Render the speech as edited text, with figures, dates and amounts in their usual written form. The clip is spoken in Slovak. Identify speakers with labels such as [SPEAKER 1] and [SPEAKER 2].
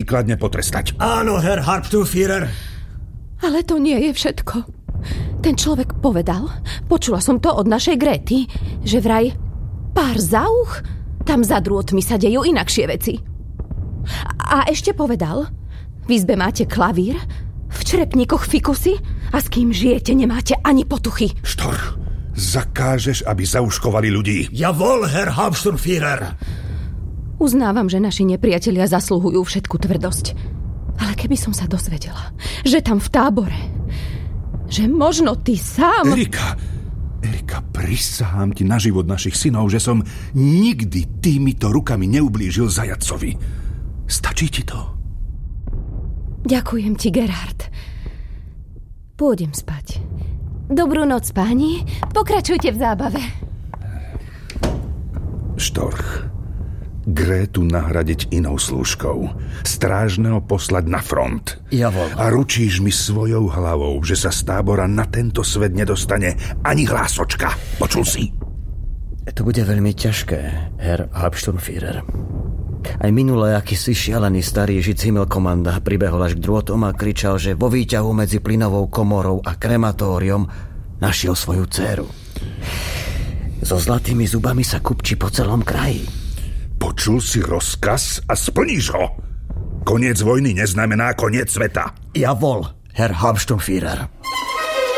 [SPEAKER 1] príkladne potrestať.
[SPEAKER 2] Áno, Herr Hauptsturmführer.
[SPEAKER 3] Ale to nie je všetko. Ten človek povedal, počula som to od našej Gréty, že vraj pár za uch, tam za drôtmi sa dejú inakšie veci. A ešte povedal, v izbe máte klavír, v črepníkoch fikusy a s kým žijete, nemáte ani potuchy.
[SPEAKER 1] Štor, zakážeš, aby zauškovali ľudí.
[SPEAKER 2] Jawohl, Herr Hauptsturmführer.
[SPEAKER 3] Uznávam, že naši nepriatelia zasluhujú všetku tvrdosť. Ale keby som sa dozvedela, že tam v tábore, že možno ty sám...
[SPEAKER 1] Erika, prisahám ti na život našich synov, že som nikdy týmito rukami neublížil zajacovi. Stačí ti to?
[SPEAKER 3] Ďakujem ti, Gerhard. Pôjdem spať. Dobrú noc, páni. Pokračujte v zábave.
[SPEAKER 1] Štorch, Grétu nahradiť inou slúžkou. Strážneho poslať na front.
[SPEAKER 2] Jawohl.
[SPEAKER 1] A ručíš mi svojou hlavou, že sa z tábora na tento svet nedostane ani hlásočka. Počul si?
[SPEAKER 2] To bude veľmi ťažké, Herr Hauptsturmführer. Aj minule akýsi šialený starý žid Himmelkommanda pribehol až k drôtom a kričal, že vo výťahu medzi plynovou komorou a krematóriom našiel svoju dcéru. So zlatými zubami sa kupčí po celom kraji.
[SPEAKER 1] Počul si rozkaz a splníš ho. Koniec vojny neznamená koniec sveta.
[SPEAKER 2] Jawohl, Herr Hauptsturmführer.